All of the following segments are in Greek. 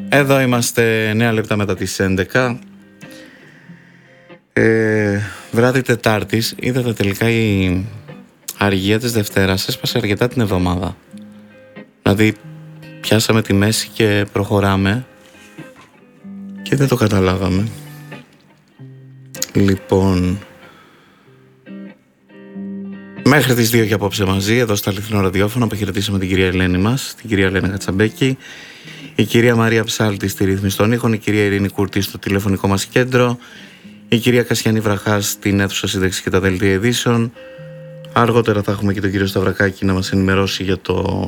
Εδώ είμαστε 9 λεπτά μετά τις 11. Βράδυ Τετάρτης. Είδατε τελικά η αργία της Δευτέρας έσπασε αρκετά την εβδομάδα. Δηλαδή πιάσαμε τη μέση και προχωράμε και δεν το καταλάβαμε. Λοιπόν, μέχρι τις 2 και απόψε μαζί εδώ στα Αληθινό Ραδιόφωνο αποχαιρετήσαμε την κυρία Ελένη μας, την κυρία Ελένα Κατσαμπέκη, η κυρία Μαρία Ψάλτη στη ρύθμιση των ήχων, η κυρία Ειρήνη Κουρτή στο τηλεφωνικό μας κέντρο, η κυρία Κασιανή Βραχά στην αίθουσα σύνταξη και τα δελτία ειδήσεων. Αργότερα θα έχουμε και τον κύριο Σταυρακάκη να μας ενημερώσει για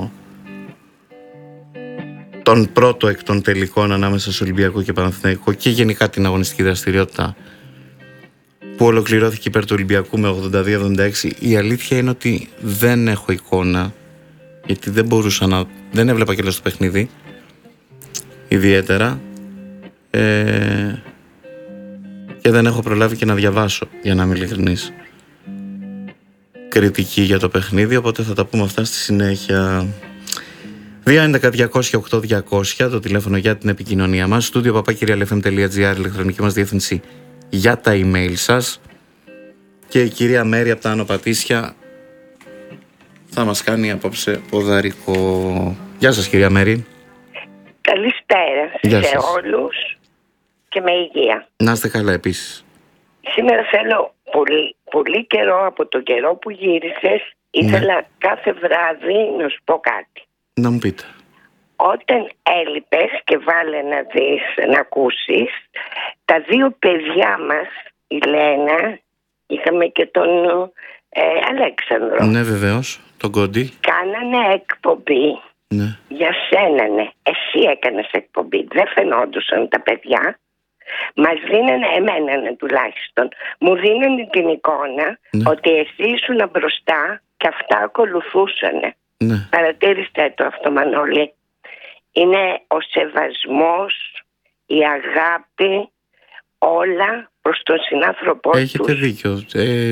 τον πρώτο εκ των τελικών ανάμεσα στο Ολυμπιακό και Παναθηναϊκό και γενικά την αγωνιστική δραστηριότητα που ολοκληρώθηκε υπέρ του Ολυμπιακού με 82-76. Η αλήθεια είναι ότι δεν έχω εικόνα, γιατί δεν μπορούσα να... δεν έβλεπα και το παιχνίδι ιδιαίτερα και δεν έχω προλάβει και να διαβάσω, για να είμαι ειλικρινής, κριτική για το παιχνίδι, οπότε θα τα πούμε αυτά στη συνέχεια. 211-200-8200 το τηλέφωνο για την επικοινωνία μας, studio@papakirialfm.gr, ηλεκτρονική μας διεύθυνση για τα email σας, και η κυρία Μέρη από τα Άνω Πατήσια θα μας κάνει απόψε ποδαρικό. Γεια σας κυρία Μέρη. Καλησπέρα σε όλους και με υγεία. Να είστε καλά επίσης. Σήμερα θέλω πολύ καιρό, από το καιρό που γύρισες, ήθελα κάθε βράδυ να σου πω κάτι. Να μου πείτε. Όταν έλειπες και βάλε να δεις, να ακούσεις, τα δύο παιδιά μας, η Λένα, είχαμε και τον Αλέξανδρο. Ναι, βεβαίως, τον Κόντι. Κάνανε εκπομπή. Ναι. Για σένα, ναι. Εσύ έκανες εκπομπή. Δεν φαινόντουσαν τα παιδιά. Μας δίνανε, εμένα τουλάχιστον, μου δίνανε την εικόνα ότι εσύ ήσουν μπροστά και αυτά ακολουθούσανε. Ναι. Παρατήρηστε το αυτό, Μανώλη. Είναι ο σεβασμός, η αγάπη, όλα προς τον συνάνθρωπό τους. Έχετε δίκιο.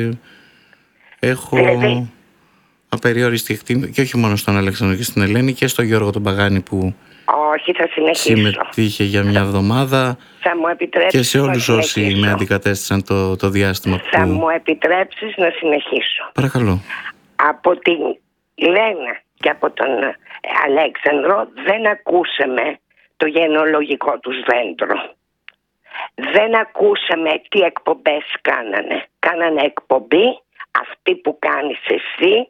Έχω απεριόριστη εκτίμηση, και όχι μόνο στον Αλέξανδρο και στην Ελένη, και στον Γιώργο τον Παγάνη που όχι, θα συνεχίσω. Συμμετείχε για μια εβδομάδα. Θα μου επιτρέψεις, και σε όλους όσοι με αντικατέστησαν το διάστημα θα μου επιτρέψεις να συνεχίσω. Παρακαλώ. Από την Λένα και από τον Αλέξανδρο δεν ακούσαμε το γενεολογικό τους δέντρο. Δεν ακούσαμε τι εκπομπές κάνανε. Κάνανε εκπομπή αυτή που κάνεις εσύ,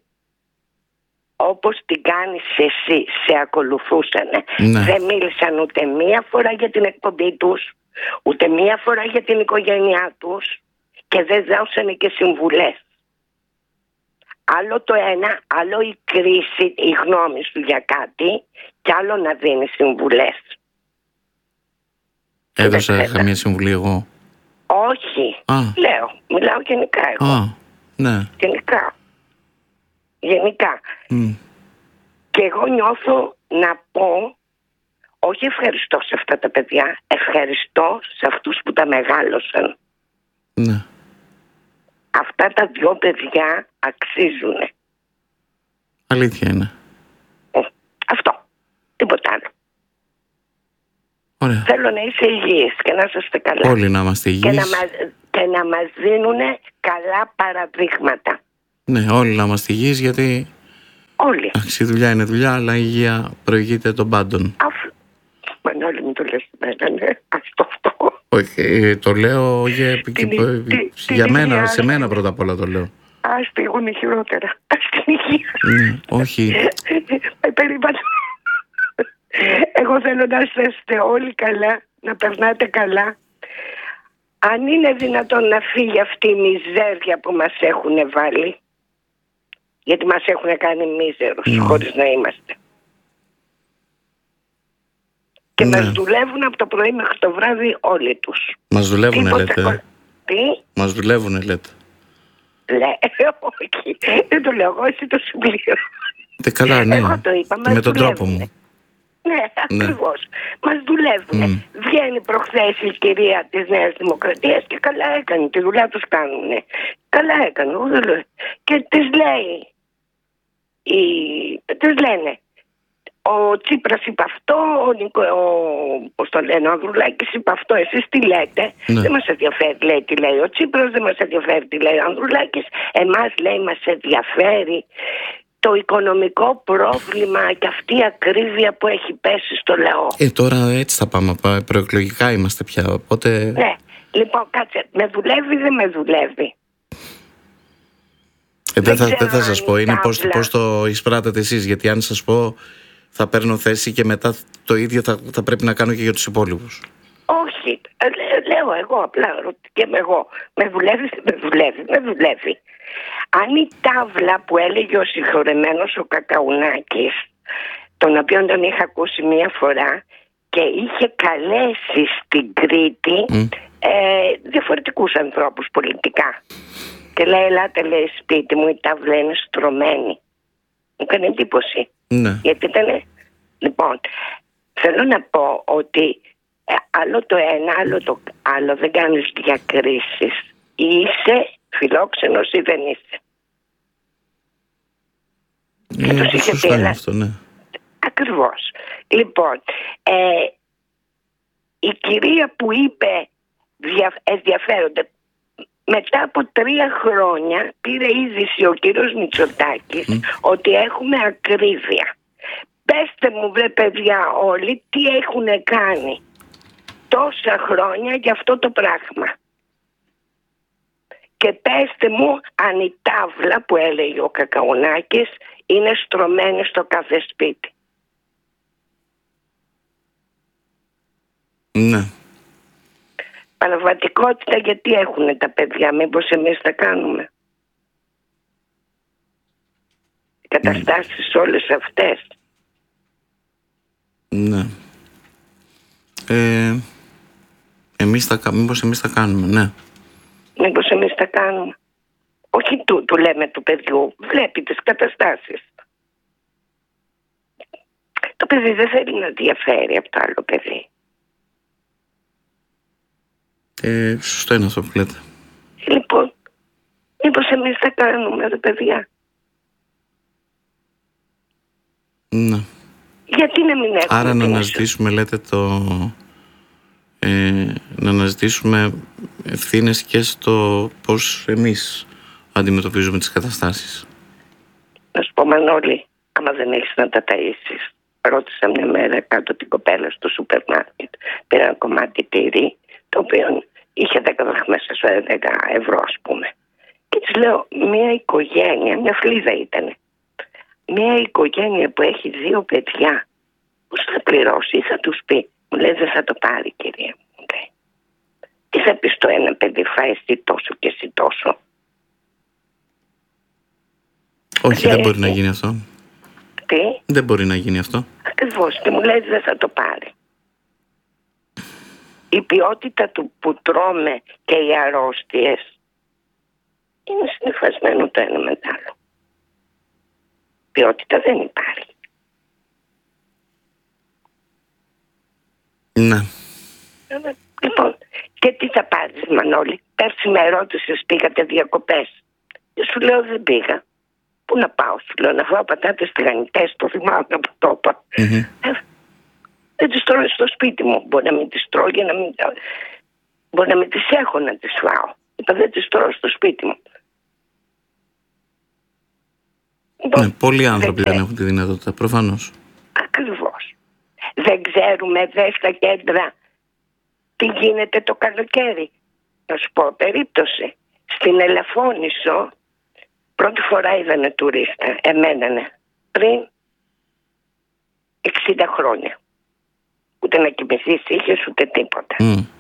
όπως την κάνεις εσύ, σε ακολουθούσανε. Ναι. Δεν μίλησαν ούτε μία φορά για την εκπομπή τους, ούτε μία φορά για την οικογένειά τους, και δεν δώσανε και συμβουλές. Άλλο το ένα, άλλο η κρίση, η γνώμη σου για κάτι, και άλλο να δίνει συμβουλές. Έδωσα καμία συμβουλή εγώ? Όχι. Λέω, μιλάω γενικά εγώ. Ναι. Γενικά. Και εγώ νιώθω να πω, όχι ευχαριστώ σε αυτά τα παιδιά, ευχαριστώ σε αυτούς που τα μεγάλωσαν. Ναι. Αυτά τα δυο παιδιά αξίζουνε. Αλήθεια είναι. Αυτό. Τίποτα άλλο. Ωραία. Θέλω να είσαι υγιής και να είστε καλά. Όλοι να είμαστε υγιείς. Και να μας δίνουνε καλά παραδείγματα. Ναι, όλοι να είμαστε υγιείς, γιατί όλοι. Η δουλειά είναι δουλειά, αλλά η υγεία προηγείται των πάντων. Μανώλη, μου το λες εμένα, ναι. Αυτό. Όχι, το λέω για μένα, σε μένα πρώτα απ' όλα το λέω. Ας πήγουνε χειρότερα. Ας την υγεία. Ναι, όχι. Περίπατο. Εγώ θέλω να είστε όλοι καλά, να περνάτε καλά. Αν είναι δυνατόν να φύγει αυτή η μιζέρια που μας έχουν βάλει, γιατί μας έχουν κάνει μίζερους χωρίς να είμαστε. Και μας δουλεύουν από το πρωί μέχρι το βράδυ όλοι τους. Μας δουλεύουνε, λέτε? Τι? Μας δουλεύουνε, λέτε? Όχι, δεν το λέω εγώ, εσύ το συμπλήρω. Καλά, ναι. Εγώ το είπα, με τον τρόπο μου. Ναι, ακριβώς. Μας δουλεύουν. Βγαίνει προχθές η κυρία της Νέας Δημοκρατίας και καλά έκανε, τη δουλειά τους κάνουνε. Καλά έκανε, και της λέει, της λένε, ο Τσίπρας είπε αυτό, πώς το λένε, ο Ανδρουλάκης είπε αυτό, εσείς τι λέτε? Ναι. Δεν μας ενδιαφέρει, λέει, τι λέει ο Τσίπρας, δεν μας ενδιαφέρει τι λέει ο Ανδρουλάκης. Εμάς, λέει, μας ενδιαφέρει το οικονομικό πρόβλημα και αυτή η ακρίβεια που έχει πέσει στο λαό. Τώρα έτσι θα πάμε, προεκλογικά είμαστε πια, οπότε... Ναι, λοιπόν, κάτσε, με δουλεύει, δεν με δουλεύει? Δεν θα σας πω, είναι πώς το εισπράτετε εσείς, γιατί αν σας πω θα παίρνω θέση και μετά το ίδιο θα πρέπει να κάνω και για τους υπόλοιπους. Όχι, λέω εγώ απλά, ρωτήκαμε εγώ, με δουλεύει, με δουλεύει. Αν η τάβλα που έλεγε ο συγχωρεμένος ο Κακαουνάκης, τον οποίον τον είχα ακούσει μία φορά και είχε καλέσει στην Κρήτη διαφορετικούς ανθρώπους πολιτικά, και λέει, ελάτε, λέει, σπίτι μου, η τάβλα είναι στρωμένη. Μου έκανε εντύπωση. Ναι. Γιατί ήταν... Λοιπόν, θέλω να πω ότι άλλο το ένα, άλλο το άλλο, δεν κάνεις διακρίσεις. Είσαι φιλόξενος ή δεν είσαι. Σωστά είναι αυτό, ναι. Ακριβώς. Λοιπόν, η κυρία που είπε ενδιαφέρονται, μετά από 3 χρόνια πήρε είδηση ο κύριος Μητσοτάκης ότι έχουμε ακρίβεια. Πέστε μου, βρε παιδιά, όλοι τι έχουν κάνει τόσα χρόνια για αυτό το πράγμα. Και πέστε μου αν η τάβλα που έλεγε ο Κακαουνάκης είναι στρωμένη στο κάθε σπίτι. Ναι. Παραβατικότητα γιατί έχουν τα παιδιά, μήπως εμείς τα κάνουμε? Οι καταστάσεις όλες αυτές. Ναι. Μήπως εμείς τα κάνουμε, ναι. Μήπως εμείς τα κάνουμε. Όχι του λέμε του παιδιού, βλέπει τις καταστάσεις. Το παιδί δεν θέλει να διαφέρει από το άλλο παιδί. Σωστό είναι αυτό που λέτε. Λοιπόν, μήπως εμείς τα κάνουμε, ρε παιδιά? Ναι. Γιατί να μην έχουμε? Άρα να αναζητήσουμε, λέτε, να αναζητήσουμε ευθύνες και στο πώς εμείς αντιμετωπίζουμε τις καταστάσεις. Να σου πω, Μανώλη, άμα δεν έχεις να τα ταΐσεις. Ρώτησα μια μέρα κάτω την κοπέλα στο σούπερ μάρκετ. Πήρα ένα κομμάτι τυρί, το οποίο είχε 10 δραχμές, 10 ευρώ, ας πούμε. Και της λέω, μια οικογένεια, μια φλίδα ήτανε, μια οικογένεια που έχει 2 παιδιά, πώς θα πληρώσει ή θα τους πει? Μου λέει, δεν θα το πάρει, κυρία μου. Τι θα πει στο ένα παιδί, φάει εσύ τόσο και εσύ τόσο? Όχι, δεν μπορεί να γίνει αυτό. Τι? Δεν μπορεί να γίνει αυτό. Ακριβώς, και μου λέει δεν θα το πάρει. Η ποιότητα του που τρώμε και οι αρρώστιες είναι συνυφασμένο το ένα με το άλλο. Ποιότητα δεν υπάρχει. Ναι. Λοιπόν, και τι θα πάρεις, Μανώλη? Πέρσι με ερώτησες, πήγατε διακοπές? Και σου λέω δεν πήγα. Πού να πάω, σου λέω, να φάω πατάτες τηγανιτές, το θυμάμαι που το είπα. Δεν τις τρώω στο σπίτι μου. Μπορεί να μην τις τρώω, μπορεί να μην τις έχω να τις φάω. Είπα δεν τις τρώω στο σπίτι μου. Ναι, πολλοί άνθρωποι δεν έχουν τη δυνατότητα, προφανώς. Ακριβώς. Δεν ξέρουμε δε στα κέντρα τι γίνεται το καλοκαίρι. Να σου πω περίπτωση. Στην Ελαφώνησο πρώτη φορά είδανε τουρίστα, εμένανε πριν 60 χρόνια. Ούτε να κοιμηθείς είχες ούτε τίποτα.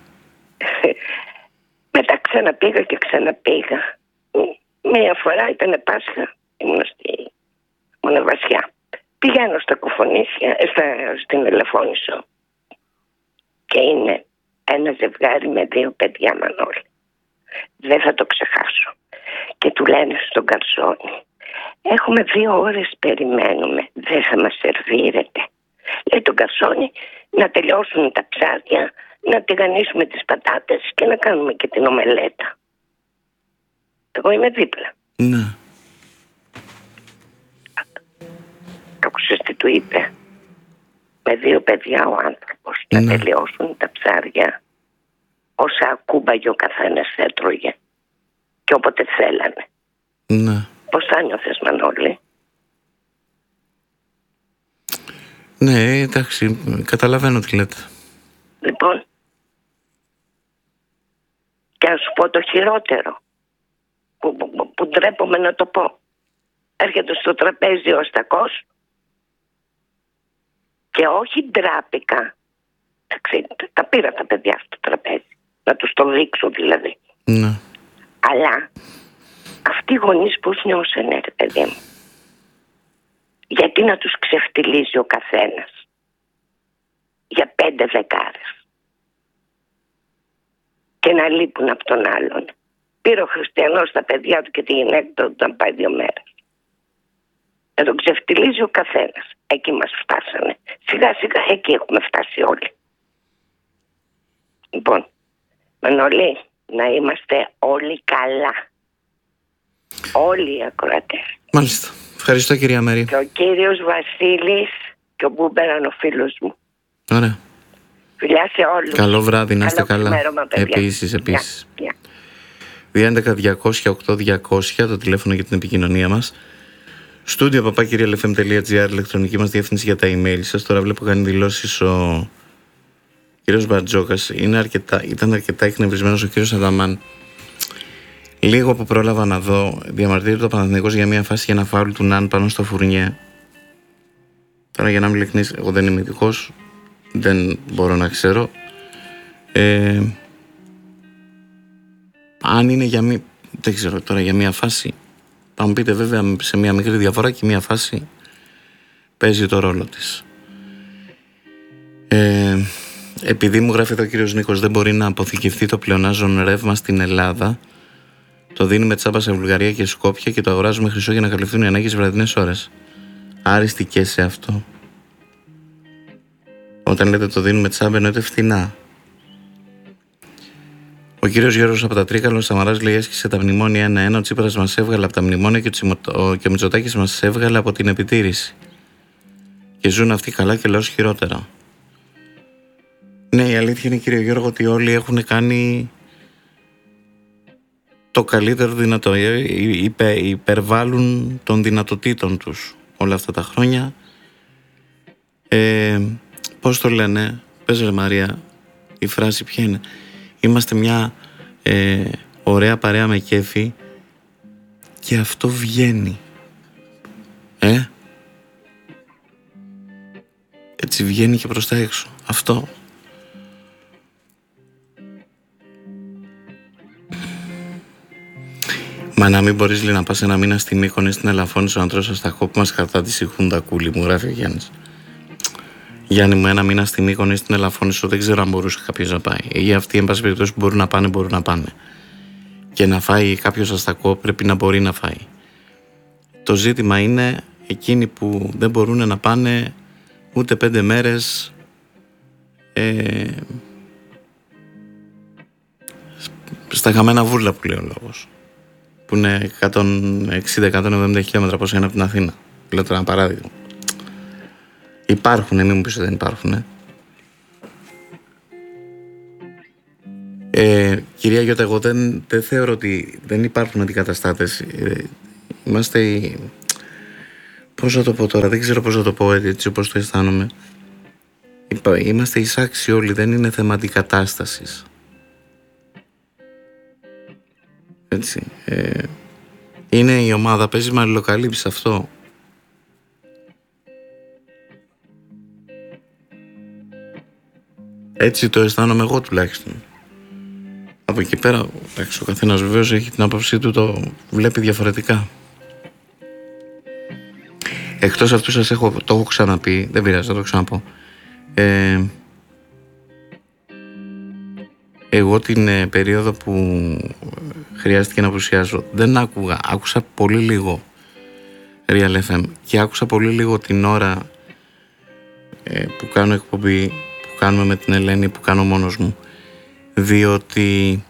Μετά ξαναπήγα και ξαναπήγα. Μία φορά ήταν Πάσχα, ήμουν στη Μονεβασιά. Πηγαίνω στα Κουφονίσια, στην Ελαφώνησο και είναι ένα ζευγάρι με 2 παιδιά, Μανώλη. Δεν θα το ξεχάσω. Και του λένε στον γκαρσόνι, έχουμε 2 ώρες περιμένουμε, δεν θα μας σερβίρετε? Λέει τον γκαρσόνι, να τελειώσουν τα ψάρια, να τηγανίσουμε τις πατάτες και να κάνουμε και την ομελέτα. Εγώ είμαι δίπλα. Ναι. Άκουσες τι του είπε? με 2 παιδιά ο άνθρωπος να τελειώσουν τα ψάρια όσα ακούμπαγε ο καθένας έτρωγε και όποτε θέλανε. Ναι. Πώς θα νιώθες, Μανώλη? Ναι, εντάξει, καταλαβαίνω τι λέτε. Λοιπόν, και να σου πω το χειρότερο που ντρέπομαι να το πω. Έρχεται στο τραπέζι ο Στακός και όχι ντράπηκα. Τα πήρα τα παιδιά στο τραπέζι, να τους το δείξω δηλαδή. Ναι. Αλλά αυτοί οι γονείς πώς νιώσανε, ρε παιδί μου? Γιατί να τους ξεφτιλίζει ο καθένας για 5 δεκάρες και να λείπουν από τον άλλον? Πήρε ο Χριστιανός τα παιδιά του και τη γυναίκα του όταν πάει 2 μέρες. Να τον ξεφτιλίζει ο καθένας. Εκεί μας φτάσανε. Σιγά σιγά εκεί έχουμε φτάσει όλοι. Λοιπόν, Μανώλη, να είμαστε όλοι καλά. Όλοι οι ακροατές. Μάλιστα. Ευχαριστώ, κυρία Μέρη. Και ο κύριος Βασίλης και ο Μπούμπεραν ο φίλος μου. Ωραία. Φιλιά σε όλους. Καλό βράδυ, να είστε καλά. Επίσης. 211-200-8200 το τηλέφωνο για την επικοινωνία μας. Στούντιο papakirialfm.gr, ηλεκτρονική μας διεύθυνση για τα email σας. Τώρα βλέπω κάνει δηλώσεις ο κύριος Μπαρτζόκας. Ήταν αρκετά εκνευρισμένος ο κύριος Αδαμάν. Λίγο που πρόλαβα να δω, διαμαρτύρεται ο Παναθηναϊκός για μια φάση για ένα φάουλ του Ναν πάνω στο Φουρνιέ. Τώρα, για να είμαι ειλικρινής, εγώ δεν είμαι ειδικός, δεν μπορώ να ξέρω. Αν είναι δεν ξέρω τώρα, για μια φάση, θα μου πείτε βέβαια σε μια μικρή διαφορά και μια φάση παίζει το ρόλο της. Επειδή μου γράφει εδώ ο κύριος Νίκος, δεν μπορεί να αποθηκευτεί το πλεονάζον ρεύμα στην Ελλάδα. Το δίνουμε τσάμπα σε Βουλγαρία και Σκόπια και το αγοράζουμε χρυσό για να καλυφθούν οι ανάγκες βραδινές ώρες. Άριστη και σε αυτό. Όταν λέτε το δίνουμε τσάμπα, εννοείται φθηνά. Ο κύριος Γιώργος από τα Τρίκαλα, ο Σαμαράς λέει: έσκησε τα μνημόνια 1-1. Ο Τσίπρας μας έβγαλε από τα μνημόνια και ο Μητσοτάκης μας έβγαλε από την επιτήρηση. Και ζουν αυτοί καλά και λέω χειρότερα. Ναι, η αλήθεια είναι, κύριε Γιώργο, ότι όλοι έχουν κάνει το καλύτερο δυνατό. Υπερβάλλουν των δυνατοτήτων τους όλα αυτά τα χρόνια. Πώς το λένε, πες ρε Μαρία, η φράση ποια είναι? Είμαστε μια ωραία παρέα με κέφι και αυτό βγαίνει. Έτσι βγαίνει και προς τα έξω. Αυτό. Μα να μην μπορείς, λέει, να πας ένα μήνα στη Μύκονη, στην Ελαφώνησο, να τρως ασταχό που μας κρατά τη σιχούντα κούλη, μου γράφει ο Γιάννης. Γιάννη μου, ένα μήνα στη Μύκονη, στην Ελαφώνησο, δεν ξέρω αν μπορούσε κάποιος να πάει. Για αυτοί, εν πάση περιπτώσει, που μπορούν να πάνε. Και να φάει κάποιος αστακό πρέπει να μπορεί να φάει. Το ζήτημα είναι εκείνοι που δεν μπορούν να πάνε ούτε 5 μέρες στα χαμένα βούρλα που λέει ο λόγος, που είναι 160-170 χιλιόμετρα πόσο είναι από την Αθήνα. Λέω τώρα ένα παράδειγμα. Υπάρχουν, μην μου πεις ότι δεν υπάρχουν. Κυρία Γιώτα, εγώ δεν θεωρώ ότι δεν υπάρχουν αντικαταστάτες. Είμαστε, πώς θα το πω τώρα, δεν ξέρω πώς θα το πω έτσι όπως το αισθάνομαι. Είμαστε εισάξιοι όλοι, δεν είναι θέμα αντικατάστασης. Έτσι. Είναι η ομάδα, παίζει με αλληλοκαλύψεις αυτό. Έτσι το αισθάνομαι εγώ τουλάχιστον. Από εκεί πέρα, ο καθένας βεβαίως έχει την άποψή του, το βλέπει διαφορετικά. Εκτός αυτού σας το έχω ξαναπεί, δεν πειράζει, θα το ξαναπώ. Εγώ την περίοδο που χρειάστηκε να απουσιάζω δεν άκουσα πολύ λίγο Real FM και άκουσα πολύ λίγο την ώρα που κάνω εκπομπή, που κάνουμε με την Ελένη, που κάνω μόνος μου, διότι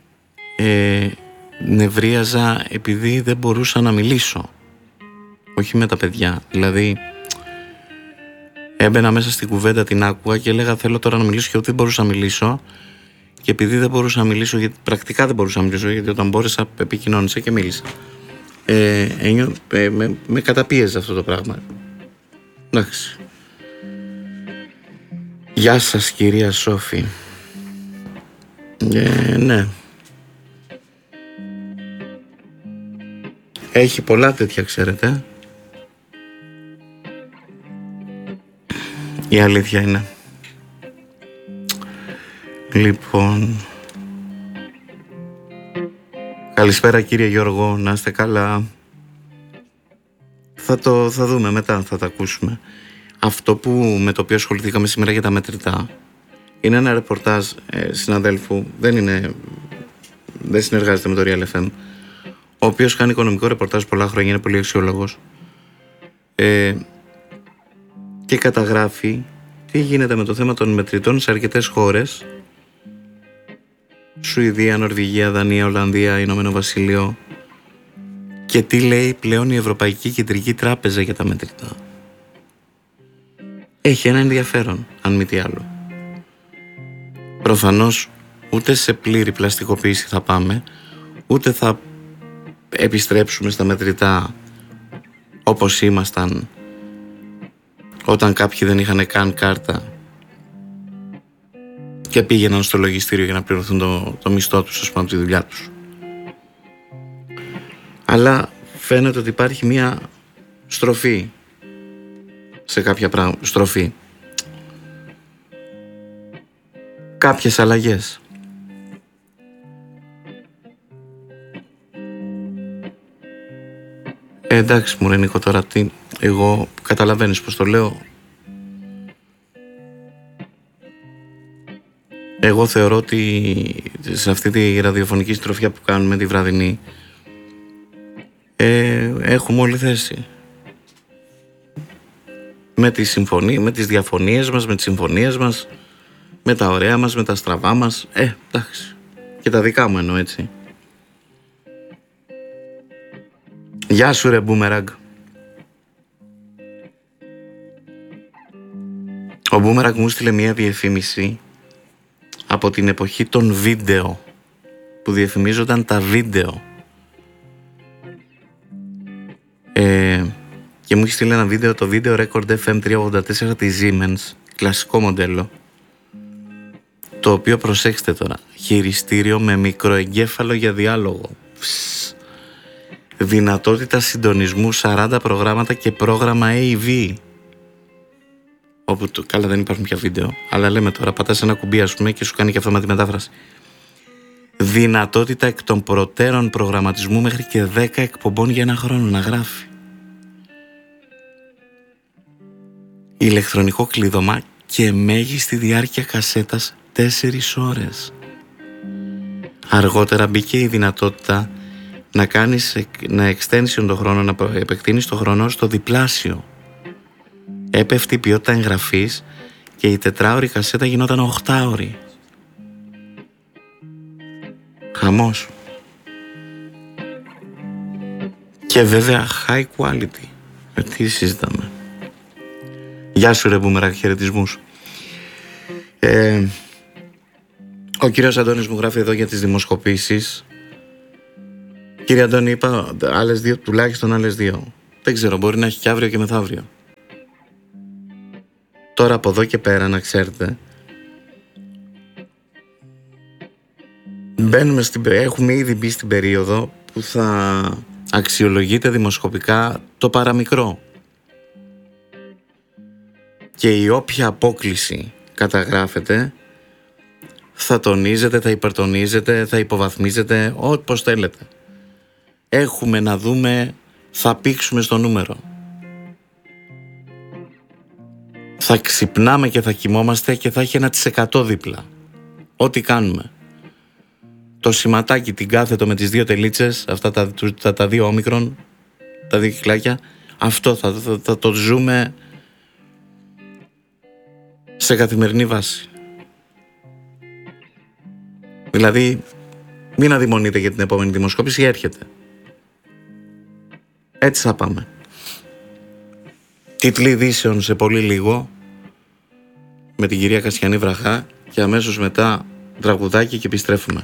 νευρίαζα επειδή δεν μπορούσα να μιλήσω, όχι με τα παιδιά, δηλαδή Έμπαινα μέσα στην κουβέντα, την άκουγα και έλεγα θέλω τώρα να μιλήσω, και δεν μπορούσα να μιλήσω. Και επειδή δεν μπορούσα να μιλήσω, γιατί πρακτικά δεν μπορούσα να μιλήσω, γιατί όταν μπόρεσα επικοινώνησα και μίλησα. Με καταπίεζε αυτό το πράγμα. Εντάξει. Γεια σας κυρία Σόφη. Ναι. Έχει πολλά τέτοια, ξέρετε. Η αλήθεια είναι. Λοιπόν, καλησπέρα κύριε Γιώργο, να είστε καλά. Θα δούμε μετά, θα τα ακούσουμε. Αυτό με το οποίο ασχοληθήκαμε σήμερα για τα μετρητά είναι ένα ρεπορτάζ συναδέλφου, δεν συνεργάζεται με το Real FM, ο οποίος κάνει οικονομικό ρεπορτάζ πολλά χρόνια, είναι πολύ αξιόλογος, και καταγράφει τι γίνεται με το θέμα των μετρητών σε αρκετές χώρες: Σουηδία, Νορβηγία, Δανία, Ολλανδία, Ηνωμένο Βασίλειο, και τι λέει πλέον η Ευρωπαϊκή Κεντρική Τράπεζα για τα μετρητά. Έχει ένα ενδιαφέρον, αν μη τι άλλο. Προφανώς ούτε σε πλήρη πλαστικοποίηση θα πάμε, ούτε θα επιστρέψουμε στα μετρητά όπως ήμασταν όταν κάποιοι δεν είχαν καν κάρτα και πήγαιναν στο λογιστήριο για να πληρωθούν το μισθό τους, ας πούμε, από τη δουλειά τους. Αλλά φαίνεται ότι υπάρχει μια στροφή σε κάποια πράγματα. Στροφή. Κάποιες αλλαγές. Εντάξει μου, Νίκο, τώρα τι, εγώ καταλαβαίνεις πως το λέω. Εγώ θεωρώ ότι σε αυτή τη ραδιοφωνική στροφιά που κάνουμε τη βραδινή έχουμε όλη θέση. Με τις διαφωνίες μας, με τις συμφωνίες μας, με τα ωραία μας, με τα στραβά μας. Εντάξει. Και τα δικά μου εννοώ, έτσι. Γεια σου ρε Μπούμεραγκ. Ο Μπούμεραγκ μου στείλε μια διαφήμιση από την εποχή των βίντεο, που διαφημίζονταν τα βίντεο, και μου έχει στείλει ένα βίντεο, το βίντεο Record FM384 της Siemens, κλασικό μοντέλο, το οποίο, προσέξτε τώρα, χειριστήριο με μικροεγκέφαλο για διάλογο, δυνατότητα συντονισμού 40 προγράμματα και πρόγραμμα AV, όπου καλά δεν υπάρχουν πια βίντεο, αλλά λέμε τώρα πατάς ένα κουμπί, ας πούμε, και σου κάνει και αυτόματη μετάφραση. Δυνατότητα εκ των προτέρων προγραμματισμού μέχρι και 10 εκπομπών για ένα χρόνο να γράφει. Ηλεκτρονικό κλείδωμα και μέγιστη διάρκεια κασέτας 4 ώρες. Αργότερα μπήκε η δυνατότητα να κάνεις extension το χρόνο, να επεκτείνεις το χρόνο στο διπλάσιο. Έπεφτε η ποιότητα εγγραφής και η 4ωρη κασέτα γινόταν 8ωρη. Χαμός. Και βέβαια high quality. Τι συζητάμε. Γεια σου ρε Μπούμερακ, χαιρετισμούς. Ο κύριος Αντώνης μου γράφει εδώ για τις δημοσκοπήσεις. Κύριε Αντώνη, είπα άλλες 2, τουλάχιστον άλλες 2. Δεν ξέρω, μπορεί να έχει και αύριο και μεθαύριο. Τώρα από εδώ και πέρα, να ξέρετε, έχουμε ήδη μπει στην περίοδο που θα αξιολογείται δημοσκοπικά το παραμικρό. Και η όποια απόκλιση καταγράφεται θα τονίζεται, θα υπερτονίζεται, θα υποβαθμίζεται, όπως θέλετε. Έχουμε να δούμε, θα πήξουμε στο νούμερο. Θα ξυπνάμε και θα κοιμόμαστε και θα έχει 1% δίπλα. Ό,τι κάνουμε. Το σηματάκι, την κάθετο με τις 2 τελίτσες, αυτά τα 2 όμικρον, τα 2 κυκλάκια, αυτό θα το ζούμε σε καθημερινή βάση. Δηλαδή, μην αδειμονείτε για την επόμενη δημοσκόπηση, έρχεται. Έτσι θα πάμε. Τίτλοι ειδήσεων σε πολύ λίγο. με την κυρία Κασιανή Βραχά και αμέσως μετά τραγουδάκι και επιστρέφουμε.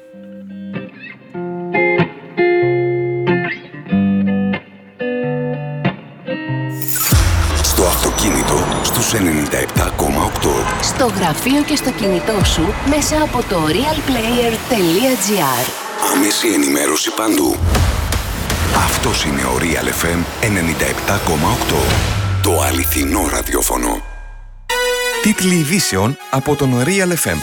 Στο αυτοκίνητο στους 97,8. Στο γραφείο και στο κινητό σου μέσα από το realplayer.gr. Άμεση ενημέρωση παντού. Αυτός είναι ο Real FM 97,8. Το αληθινό ραδιόφωνο. Τίτλοι ειδήσεων από τον Real FM.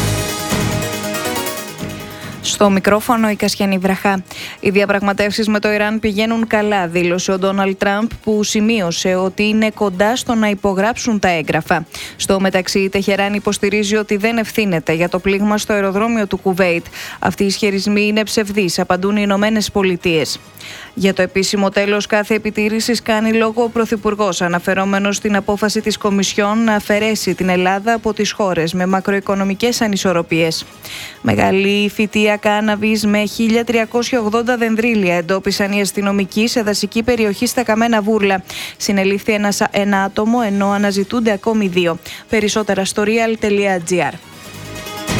Στο μικρόφωνο η Κασιανή Βραχά. Οι διαπραγματεύσεις με το Ιράν πηγαίνουν καλά, δήλωσε ο Ντόναλντ Τραμπ, που σημείωσε ότι είναι κοντά στο να υπογράψουν τα έγγραφα. Στο μεταξύ, η Τεχεράνη υποστηρίζει ότι δεν ευθύνεται για το πλήγμα στο αεροδρόμιο του Κουβέιτ. Αυτοί οι ισχυρισμοί είναι ψευδείς, απαντούν οι Ηνωμένες Πολιτείες. Για το επίσημο τέλος κάθε επιτήρησης κάνει λόγο ο Πρωθυπουργός, αναφερόμενος στην απόφαση της Κομισιόν να αφαιρέσει την Ελλάδα από τις χώρες με μακροοικονομικές ανισορροπίες. Μεγάλη φυτεία κάναβης με 1.380 δενδρίλια εντόπισαν οι αστυνομικοί σε δασική περιοχή στα Καμένα Βούρλα. Συνελήφθη ένα άτομο, ενώ αναζητούνται ακόμη 2. Περισσότερα στο real.gr.